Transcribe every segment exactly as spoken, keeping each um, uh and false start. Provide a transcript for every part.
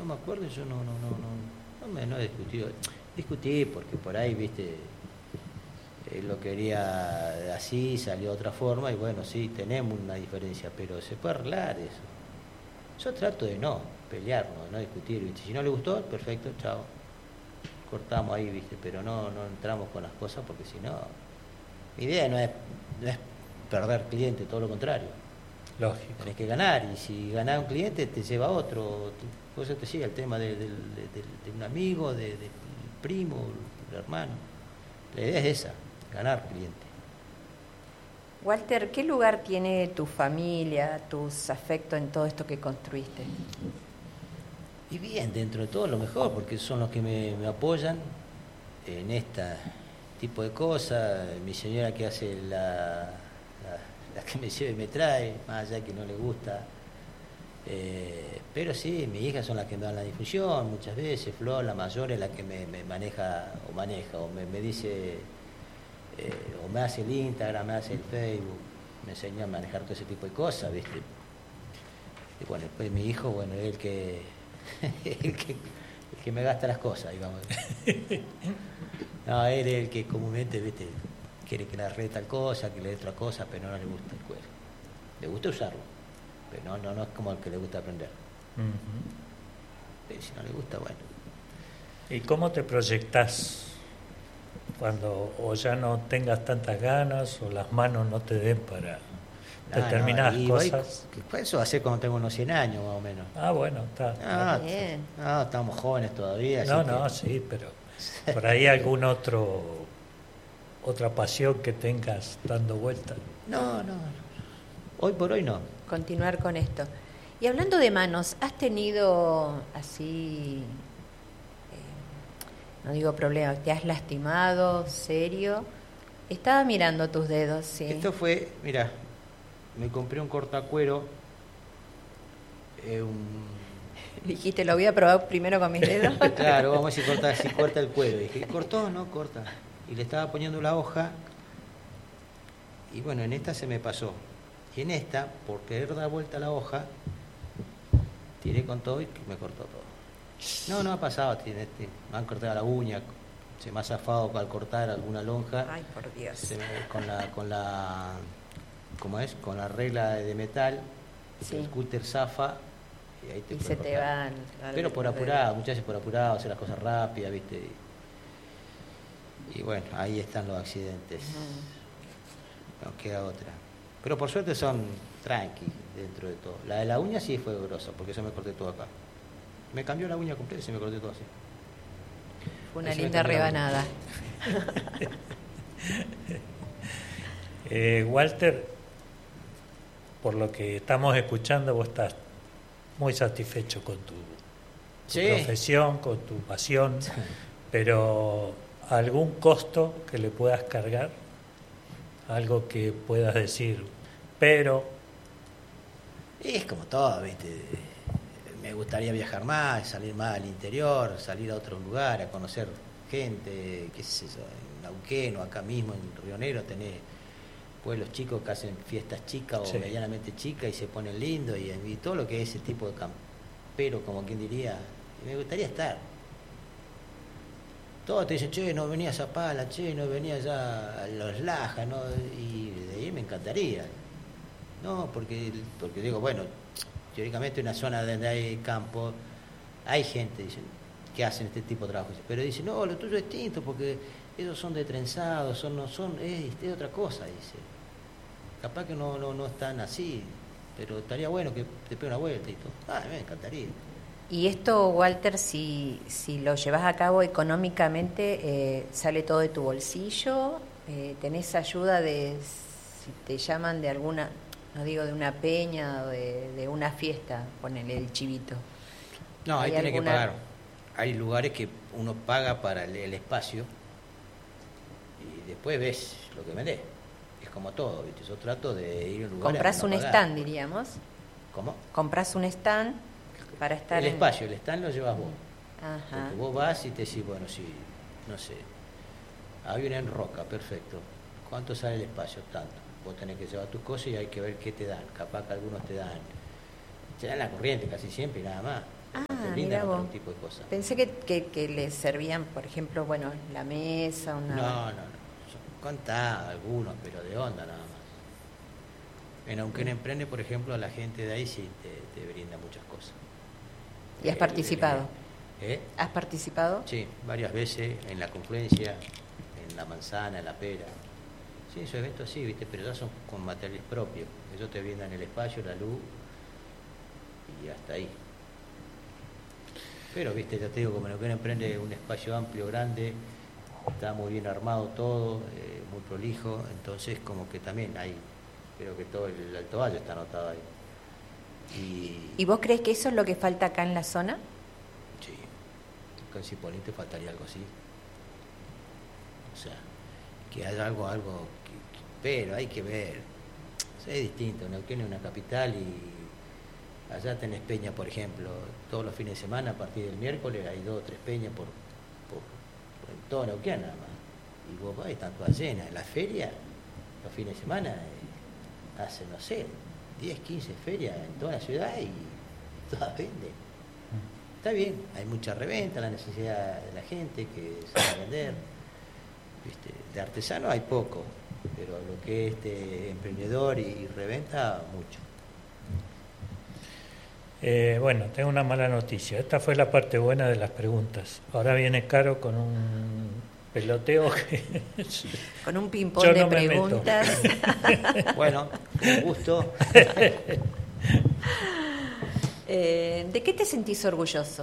me acuerdo, yo no, no, no, no, no me no he discutido. Discutí porque por ahí, viste, él lo quería así, salió de otra forma, y bueno, sí, tenemos una diferencia, pero se puede arreglar eso. Yo trato de no pelear, no, no discutir, ¿viste? Si no le gustó, perfecto, chao. Cortamos ahí, ¿viste? Pero no, no entramos con las cosas porque si no... Mi idea no es, no es perder cliente, todo lo contrario. Lógico. Tenés que ganar, y si ganás un cliente te lleva a otro. Por eso te sigue el tema de, de, de, de un amigo, de, de primo, el hermano. La idea es esa, ganar cliente. Walter, ¿qué lugar tiene tu familia, tus afectos en todo esto que construiste? Y bien, dentro de todo lo mejor, porque son los que me, me apoyan en este tipo de cosas. Mi señora que hace la, la, la que me lleva y me trae, más allá que no le gusta. Eh, pero sí, mis hijas son las que me dan la difusión muchas veces. Flor, la mayor, es la que me, me maneja o maneja, o me, me dice, eh, o me hace el Instagram, me hace el Facebook, me enseña a manejar todo ese tipo de cosas, ¿viste? Y bueno, después mi hijo, bueno, es el que, el que, el que me gasta las cosas, digamos. No, él es el que comúnmente, ¿viste? Quiere que le arregle tal cosa, que le dé otra cosa, pero no le gusta el cuero. Le gusta usarlo, pero no, no, no es como el que le gusta aprender. Uh-huh. Pero si no le gusta, bueno. ¿Y cómo te proyectás cuando o ya no tengas tantas ganas o las manos no te den para determinadas no, cosas? Voy, eso va a ser cuando tengo unos cien años más o menos. Ah, bueno, está. Ah, bien. No, estamos jóvenes todavía. No, así no, que... sí, pero por ahí algún otro otra pasión que tengas dando vuelta. No, no, no. Hoy por hoy no. Continuar con esto. Y hablando de manos, ¿has tenido así, eh, no digo problemas, te has lastimado, serio? Estaba mirando tus dedos, sí. Esto fue, mira, me compré un cortacuero, eh, un... Dijiste, lo voy a probar primero con mis dedos. Claro, vamos a ver si corta, si corta el cuero. Y dije, ¿cortó? No, corta. Y le estaba poniendo la hoja, y bueno, en esta se me pasó. Y en esta, por querer dar vuelta a la hoja, tiré con todo y me cortó todo. No, no ha pasado, tiene, tiene, me han cortado la uña, se me ha zafado al cortar alguna lonja. Ay, por Dios. Se me, con la, con la, ¿cómo es? Con la regla de metal, sí. El cúter zafa y ahí te y se cortar. Te van. Pero por apurado, muchas veces por apurado, hacer las cosas rápidas, ¿viste? Y, y bueno, ahí están los accidentes. Uh-huh. No queda otra. Pero por suerte son tranqui dentro de todo. La de la uña sí fue grosa, porque eso me corté todo acá. Me cambió la uña completa y se me corté todo así. Fue una linda rebanada. eh, Walter, por lo que estamos escuchando, vos estás muy satisfecho con tu, tu sí. profesión, con tu pasión, sí. Pero ¿algún costo que le puedas cargar? Algo que puedas decir, pero... Es como todo, ¿viste? Me gustaría viajar más, salir más al interior, salir a otro lugar, a conocer gente, qué sé yo, en Neuquén o acá mismo en Río Negro tenés pueblos chicos que hacen fiestas chicas o sí. medianamente chicas y se ponen lindos y, y todo lo que es ese tipo de campero, como quien diría, me gustaría estar. Todos te dicen, che, no venía a Zapala, che, no venía ya a Los Lajas, ¿no? Y de ahí me encantaría. No, porque, porque digo, bueno, teóricamente en una zona donde hay campo, hay gente, dicen, que hacen este tipo de trabajo. Pero dicen, no, lo tuyo es distinto, porque esos son de trenzados, son, no son, es, es otra cosa, dice. Capaz que no, no, no están así, pero estaría bueno que te pegue una vuelta y todo. Ah, me encantaría. Y esto, Walter, si, si lo llevas a cabo económicamente, eh, ¿sale todo de tu bolsillo? Eh, ¿Tenés ayuda de, si te llaman de alguna, no digo de una peña o de, de una fiesta, ponele el chivito? No, ahí tiene alguna... que pagar. Hay lugares que uno paga para el, el espacio y después ves lo que vendés. Es como todo, ¿viste? Yo trato de ir a un lugar. ¿Comprás un pagar. stand, diríamos? ¿Cómo? ¿Comprás un stand? Para estar el en... espacio, el stand lo llevas vos. Ajá. Porque vos vas y te decís, bueno, sí, no sé, hay una en Roca, perfecto. ¿Cuánto sale el espacio? Tanto. Vos tenés que llevar tus cosas y hay que ver qué te dan. Capaz que algunos te dan, te dan la corriente casi siempre y nada más. Ah, brindan mira otro vos. tipo de cosas. Pensé que, que, que les servían, por ejemplo, bueno, la mesa, una... No, no, no. Contá algunos, pero de onda nada más. En Aunque no emprende, por ejemplo, a la gente de ahí sí te, te brinda muchas cosas. ¿Y has Eh, participado? ¿Eh? ¿Has participado? Sí, varias veces en la confluencia, en la manzana, en la pera. Sí, esos eventos sí, ¿viste? Pero ya son con materiales propios. Ellos te brindan el espacio, la luz y hasta ahí. Pero, ¿viste? Ya te digo, como en Aunque no emprende, un espacio amplio, grande, está muy bien armado todo, eh, muy prolijo, entonces como que también hay, creo que todo el Alto Valle está anotado ahí. Y, ¿Y vos crees que eso es lo que falta acá en la zona? sí, con Cipolite faltaría algo así. O sea, que haya algo, algo, que, que- pero hay que ver. O sea, es distinto, Neuquén es una capital y allá tenés peña, por ejemplo, todos los fines de semana, a partir del miércoles hay dos o tres peñas por, por, por en todo Neuquén nada más. Y vos vas y están todas llenas. En la feria, los fines de semana, eh, hacen, no sé, diez, quince ferias en toda la ciudad y todas venden. Está bien, hay mucha reventa, la necesidad de la gente que se va a vender. ¿Viste? De artesano hay poco, pero lo que es este emprendedor y reventa, mucho. Eh, bueno, tengo una mala noticia. Esta fue la parte buena de las preguntas. Ahora viene Caro con un peloteo que Con un ping-pong yo de no me meto. preguntas. Bueno, con gusto. Eh, ¿De qué te sentís orgulloso?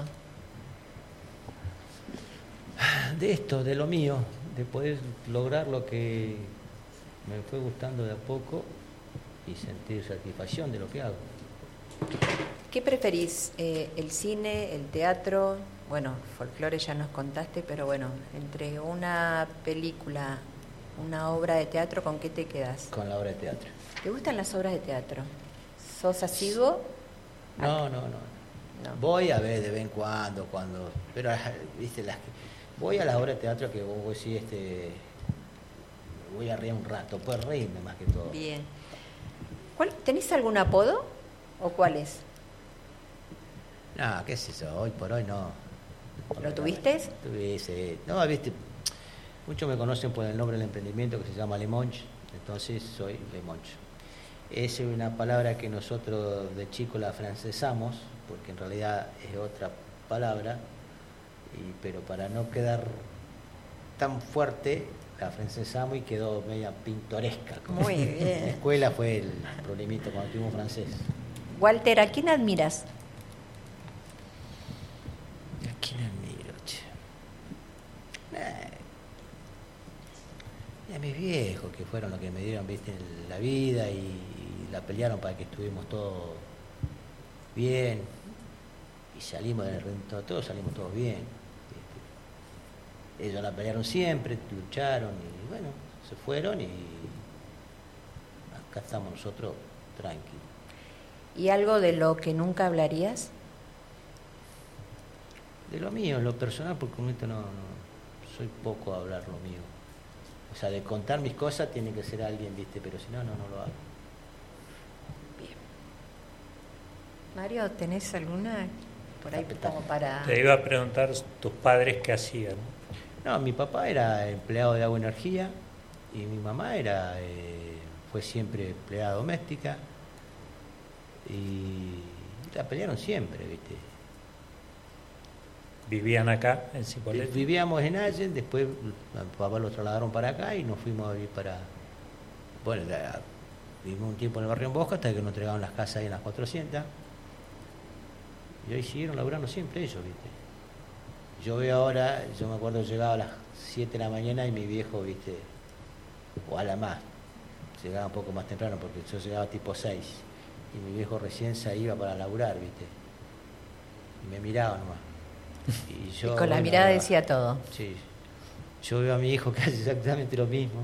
De esto, de lo mío, de poder lograr lo que me fue gustando de a poco y sentir satisfacción de lo que hago. ¿Qué preferís? Eh, ¿El cine, el teatro? Bueno, folclore ya nos contaste, pero bueno, entre una película, una obra de teatro, ¿con qué te quedas? Con la obra de teatro. ¿Te gustan las obras de teatro? ¿Sos asiduo? No, no, no. No. Voy a ver de vez en cuando, cuando, pero viste las que, voy a las obras de teatro que vos decís, este, me voy a reír un rato, pues reírme más que todo. Bien. ¿Cuál, ¿Tenés algún apodo o cuál es? No, qué es eso, hoy por hoy no. ¿Lo tuviste? Tuviese, no, viste, muchos me conocen por el nombre del emprendimiento que se llama Le Monch, entonces soy Le Monch. Es una palabra que nosotros de chico la francesamos, porque en realidad es otra palabra, y, pero para no quedar tan fuerte, la francesamos y quedó media pintoresca. Como Muy en bien. la escuela fue el problemita cuando tuvimos francés. Walter, ¿a quién admiras? ¿A quién admiro, che? Eh, y a mis viejos, que fueron los que me dieron, viste, la vida y, y la pelearon para que estuvimos todos bien y salimos del rento, todos salimos todos bien. ¿Viste? Ellos la pelearon siempre, lucharon y bueno, se fueron y acá estamos nosotros tranquilos. ¿Y algo de lo que nunca hablarías? De lo mío, en lo personal, porque con esto no, no soy poco a hablar lo mío. O sea, de contar mis cosas tiene que ser alguien, viste, pero si no, no, no lo hago. Bien. Mario, ¿tenés alguna por ahí como para...? Te iba a preguntar tus padres qué hacían. No, mi papá era empleado de agua y energía y mi mamá era eh, fue siempre empleada doméstica y la pelearon siempre, viste. ¿Vivían acá en Cipolletti? Vivíamos en Allen, después a mi papá lo trasladaron para acá y nos fuimos a vivir para... Bueno, la- vivimos un tiempo en el barrio en Bosca hasta que nos entregaron las casas ahí en las cuatrocientas. Y ahí siguieron laburando siempre ellos, ¿viste? Yo veo ahora, yo me acuerdo llegaba a las siete de la mañana y mi viejo, ¿viste? O a la más, llegaba un poco más temprano porque yo llegaba tipo seis y mi viejo recién se iba para laburar, ¿viste? Y me miraba nomás. Y, yo, Y con la bueno, mirada decía todo. Sí. Yo veo a mi hijo que hace exactamente lo mismo.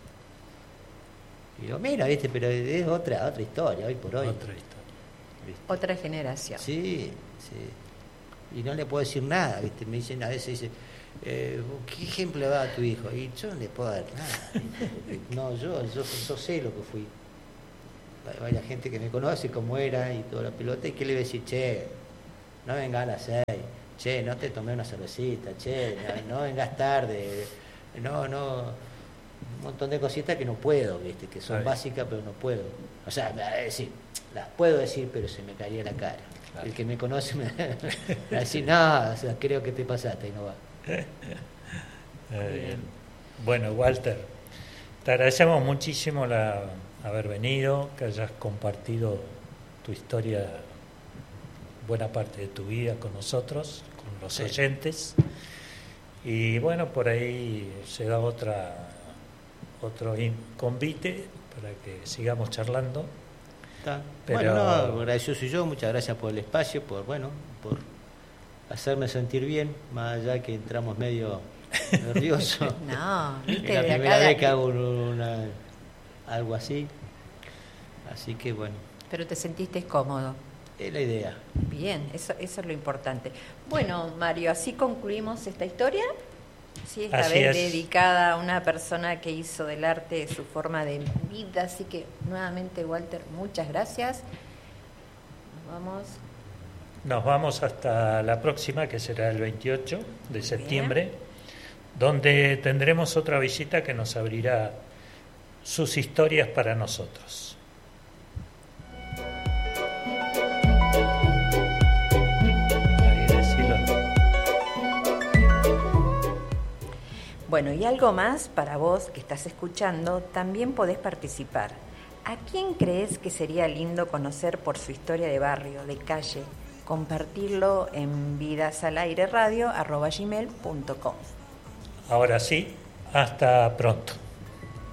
Y digo, mira, ¿viste? Pero es otra, otra historia, hoy por hoy. Otra historia. ¿Viste? Otra generación. Sí, sí. Y no le puedo decir nada, ¿viste? Me dicen, a veces dice, eh, ¿qué ejemplo le va a tu hijo? Y yo no le puedo dar nada. ¿Viste? No, yo, yo, yo sé lo que fui. Hay varias gente que me conoce cómo era y toda la pelota, y que le voy a decir, che, no vengas a las seis, che, no te tomé una cervecita, che, no, no vengas tarde, no, no, un montón de cositas que no puedo, viste, que son Ay. básicas pero no puedo. O sea, es decir, las puedo decir pero se me caería la cara. Claro. El que me conoce me va a decir, no, o sea, creo que te pasaste y no va. Eh, bueno, Walter, te agradecemos muchísimo la, haber venido, que hayas compartido tu historia, buena parte de tu vida con nosotros, con los sí. oyentes. Y bueno, por ahí se da otra otro convite para que sigamos charlando. Está. Pero... Bueno, no, agradecido soy yo, muchas gracias por el espacio, por bueno, por hacerme sentir bien, más allá que entramos medio nervioso. No, viste, es la de primera acá vez que hago una, algo así, así que bueno. Pero te sentiste cómodo. Es la idea. Bien, eso, eso es lo importante. Bueno, Mario, así concluimos esta historia. Sí, esta así vez es. dedicada a una persona que hizo del arte su forma de vida. Así que nuevamente, Walter, muchas gracias. Nos vamos. Nos vamos hasta la próxima, que será el veintiocho de septiembre, bien, donde tendremos otra visita que nos abrirá sus historias para nosotros. Bueno, y algo más para vos que estás escuchando, también podés participar. ¿A quién crees que sería lindo conocer por su historia de barrio, de calle? Compartirlo en vidasalaireradio arroba gmail punto com. Ahora sí, hasta pronto.